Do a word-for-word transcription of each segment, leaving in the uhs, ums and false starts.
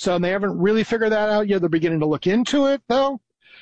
So they haven't really figured that out yet. They're beginning to look into it, though.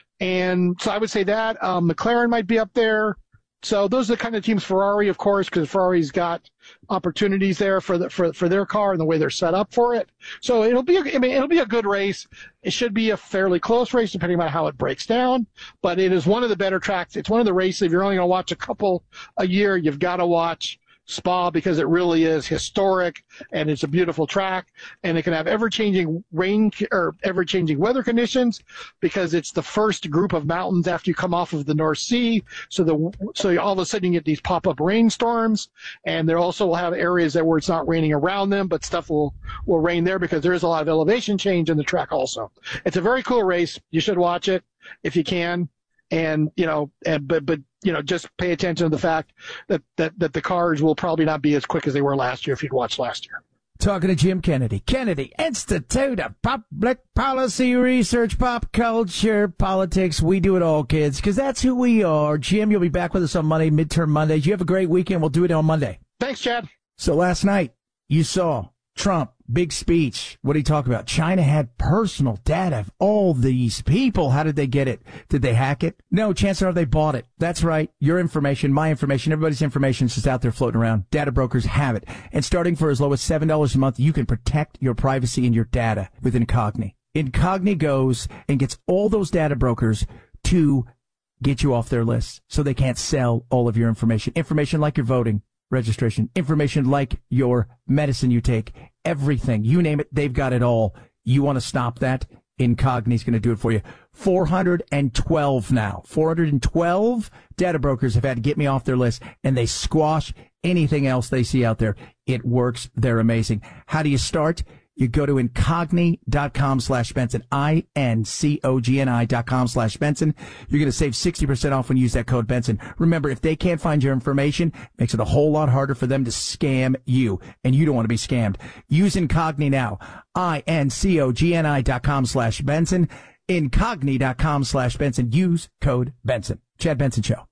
And so I would say that. Um, McLaren might be up there. So those are the kind of teams, Ferrari, of course, because Ferrari's got opportunities there for the, for for their car and the way they're set up for it. So it'll be, a, I mean, it'll be a good race. It should be a fairly close race, depending on how it breaks down. But it is one of the better tracks. It's one of the races. If you're only going to watch a couple a year, you've got to watch Spa, because it really is historic and it's a beautiful track, and it can have ever-changing rain or ever-changing weather conditions, because it's the first group of mountains after you come off of the North Sea. So the so all of a sudden you get these pop-up rainstorms, and they also will have areas that where it's not raining around them, but stuff will will rain there because there is a lot of elevation change in the track also. It's a very cool race. You should watch it if you can. And, you know, and, but, but, you know, just pay attention to the fact that, that, that the cars will probably not be as quick as they were last year if you'd watched last year. Talking to Jim Kennedy. Kennedy Institute of Public Policy Research, Pop Culture, Politics. We do it all, kids, because that's who we are. Jim, you'll be back with us on Monday, midterm Mondays. You have a great weekend. We'll do it on Monday. Thanks, Chad. So last night, you saw Trump, big speech. What did he talk about? China had personal data of all these people. How did they get it? Did they hack it? No, chances are they bought it. That's right. Your information, my information, everybody's information is just out there floating around. Data brokers have it. And starting for as low as seven dollars a month, you can protect your privacy and your data with Incogni. Incogni goes and gets all those data brokers to get you off their list so they can't sell all of your information. Information like your voting registration, information like your medicine you take, everything, you name it, they've got it all. You want to stop that? Incogni's going to do it for you. four hundred twelve now. four hundred twelve data brokers have had to get me off their list, and they squash anything else they see out there. It works. They're amazing. How do you start? You go to incogni.com slash Benson, I N C O G N I dot com slash Benson. You're going to save sixty percent off when you use that code Benson. Remember, if they can't find your information, it makes it a whole lot harder for them to scam you, and you don't want to be scammed. Use Incogni now, I N C O G N I dot com slash Benson, incogni.com slash Benson. Use code Benson. Chad Benson Show.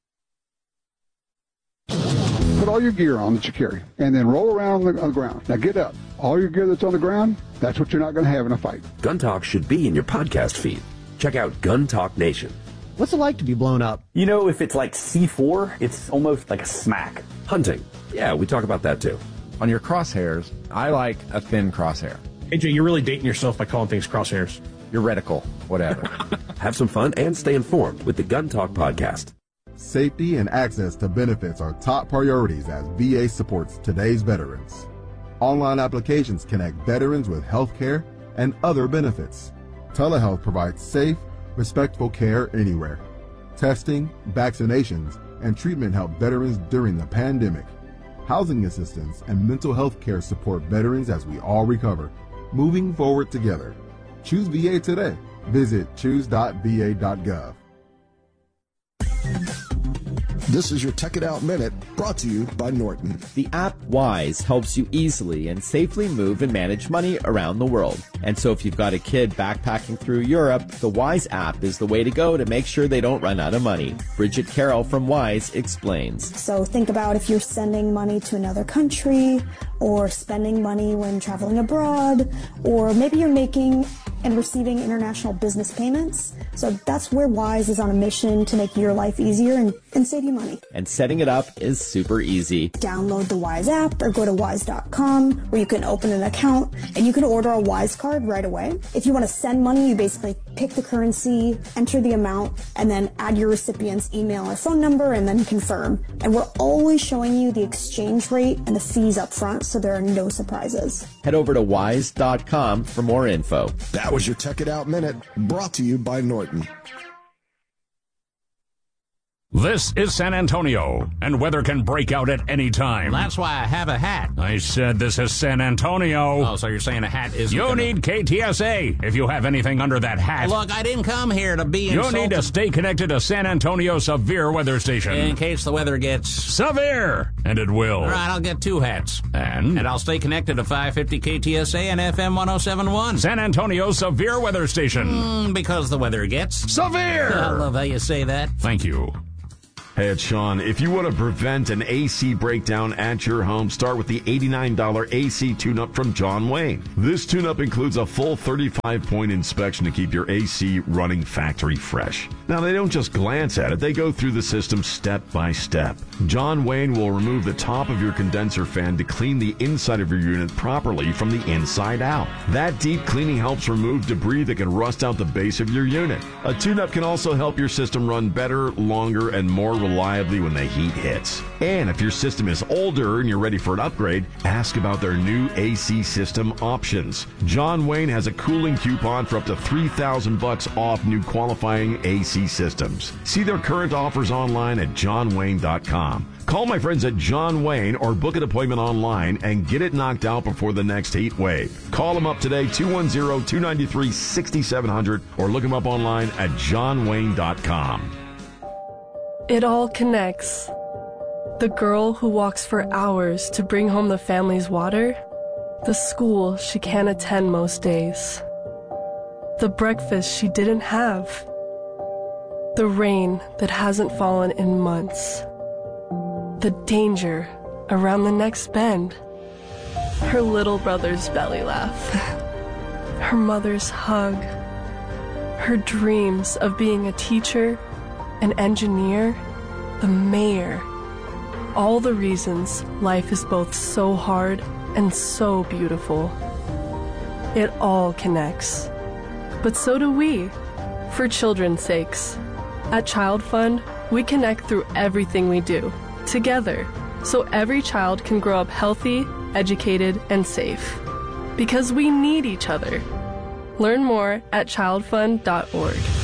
Put all your gear on that you carry, and then roll around on the, on the ground. Now get up. All your gear that's on the ground, that's what you're not going to have in a fight. Gun Talk should be in your podcast feed. Check out Gun Talk Nation. What's it like to be blown up? You know, if it's like C four, it's almost like a smack. Hunting. Yeah, we talk about that too. On your crosshairs, I like a thin crosshair. A J, you're really dating yourself by calling things crosshairs. Your reticle, whatever. Have some fun and stay informed with the Gun Talk podcast. Safety and access to benefits are top priorities as V A supports today's veterans. Online applications connect veterans with health care and other benefits. Telehealth provides safe, respectful care anywhere. Testing, vaccinations, and treatment help veterans during the pandemic. Housing assistance and mental health care support veterans as we all recover. Moving forward together. Choose V A today. Visit choose dot v a dot gov. This is your Tech It Out Minute, brought to you by Norton. The app Wise helps you easily and safely move and manage money around the world. And so if you've got a kid backpacking through Europe, the Wise app is the way to go to make sure they don't run out of money. Bridget Carroll from Wise explains. So think about if you're sending money to another country, or spending money when traveling abroad, or maybe you're making and receiving international business payments. So that's where Wise is on a mission to make your life easier and, and save you money. And setting it up is super easy. Download the Wise app or go to wise dot com where you can open an account and you can order a Wise card right away. If you want to send money, you basically pick the currency, enter the amount, and then add your recipient's email or phone number and then confirm. And we're always showing you the exchange rate and the fees up front, so there are no surprises. Head over to wise dot com for more info. That was your Tech It Out Minute, brought to you by Norton. This is San Antonio, and weather can break out at any time. That's why I have a hat. I said this is San Antonio. Oh, so you're saying a hat isn't You gonna... need K T S A if you have anything under that hat. Look, I didn't come here to be insulted. You need to stay connected to San Antonio Severe Weather Station. In case the weather gets... severe, and it will. All right, I'll get two hats. And? And I'll stay connected to five fifty K T S A and F M one oh seven point one. San Antonio Severe Weather Station. Mm, because the weather gets... severe! I love how you say that. Thank you. Hey, it's Sean. If you want to prevent an A C breakdown at your home, start with the eighty-nine dollars A C tune-up from John Wayne. This tune-up includes a full thirty-five point inspection to keep your A C running factory fresh. Now, they don't just glance at it. They go through the system step by step. John Wayne will remove the top of your condenser fan to clean the inside of your unit properly from the inside out. That deep cleaning helps remove debris that can rust out the base of your unit. A tune-up can also help your system run better, longer, and more reliably when the heat hits. And if your system is older and you're ready for an upgrade, ask about their new A C system options. John Wayne has a cooling coupon for up to three thousand bucks off new qualifying A C systems. See their current offers online at john wayne dot com. Call my friends at John Wayne or book an appointment online and get it knocked out before the next heat wave. Call them up today, two one zero, two nine three, six seven zero zero, or look them up online at john wayne dot com. It all connects. The girl who walks for hours to bring home the family's water, the school she can't attend most days, the breakfast she didn't have, the rain that hasn't fallen in months, the danger around the next bend, her little brother's belly laugh, her mother's hug, her dreams of being a teacher, an engineer, the mayor. All the reasons life is both so hard and so beautiful. It all connects. But so do we, for children's sakes. At Child Fund, we connect through everything we do, together, so every child can grow up healthy, educated, and safe. Because we need each other. Learn more at child fund dot org.